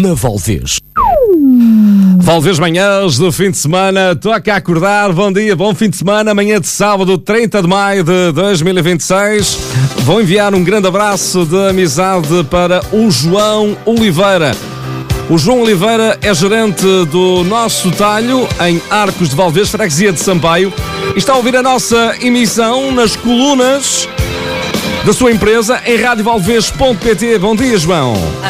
na Volvês. Volvês manhãs do fim de semana, toca a acordar, bom dia, bom fim de semana, amanhã de sábado, 30 de maio de 2026. Vou enviar um grande abraço de amizade para o João Oliveira. O João Oliveira é gerente do Nosso Talho, em Arcos de Valdez, freguesia de Sampaio, e está a ouvir a nossa emissão nas colunas da sua empresa em radiovalvez.pt. Bom dia, João.